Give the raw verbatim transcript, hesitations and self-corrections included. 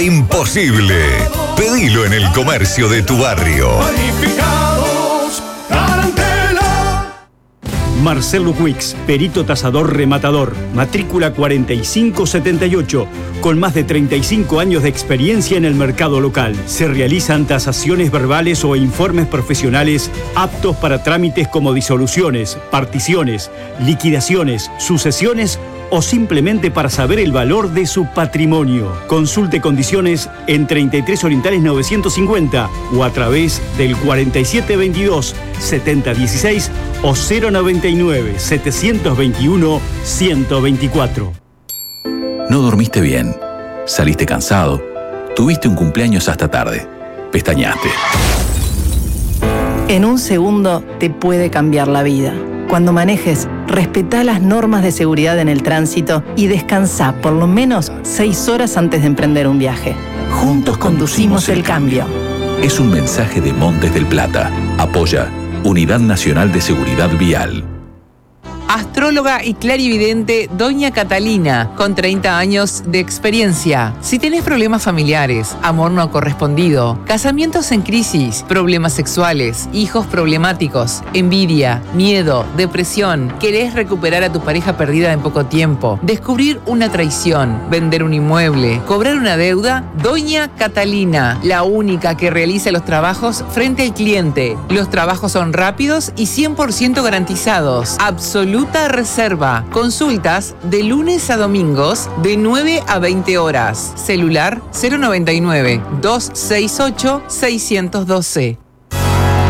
Imposible. Pedilo en el comercio de tu barrio. Marcelo Wix, perito tasador rematador, matrícula cuarenta y cinco setenta y ocho, con más de treinta y cinco años de experiencia en el mercado local. Se realizan tasaciones verbales o informes profesionales aptos para trámites como disoluciones, particiones, liquidaciones, sucesiones o simplemente para saber el valor de su patrimonio. Consulte condiciones en treinta y tres Orientales novecientos cincuenta o a través del cuarenta y siete veintidós setenta dieciséis o cero noventa y nueve setecientos veintiuno ciento veinticuatro. No dormiste bien, saliste cansado, tuviste un cumpleaños hasta tarde, pestañaste. En un segundo te puede cambiar la vida. Cuando manejes, respetá las normas de seguridad en el tránsito y descansá por lo menos seis horas antes de emprender un viaje. Juntos conducimos el cambio. Es un mensaje de Montes del Plata. Apoya Unidad Nacional de Seguridad Vial. Astróloga y clarividente Doña Catalina, con treinta años de experiencia. Si tenés problemas familiares, amor no correspondido, casamientos en crisis, problemas sexuales, hijos problemáticos, envidia, miedo, depresión, querés recuperar a tu pareja perdida en poco tiempo, descubrir una traición, vender un inmueble, cobrar una deuda, Doña Catalina, la única que realiza los trabajos frente al cliente. Los trabajos son rápidos y cien por ciento garantizados. Absolutamente reserva. Consultas de lunes a domingos de nueve a veinte horas. Celular cero noventa y nueve, doscientos sesenta y ocho, seiscientos doce.